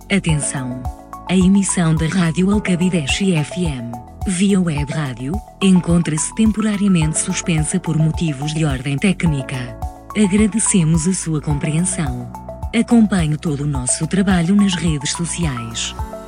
Atenção! A emissão da Rádio Alcabideche FM, via web rádio, encontra-se temporariamente suspensa por motivos de ordem técnica. Agradecemos a sua compreensão. Acompanhe todo o nosso trabalho nas redes sociais.